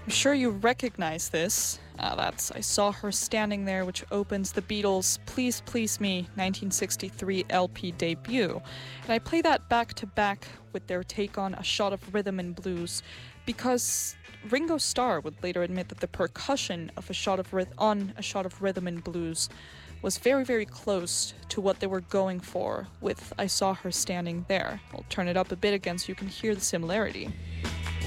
I'm sure you recognize this. That's I Saw Her Standing There, which opens the Beatles' Please Please Me 1963 LP debut. And I play that back to back with their take on A Shot of Rhythm and Blues because Ringo Starr would later admit that the percussion of on A Shot of Rhythm and Blues was very, very close to what they were going for with I Saw Her Standing There. I'll turn it up a bit again so you can hear the similarity.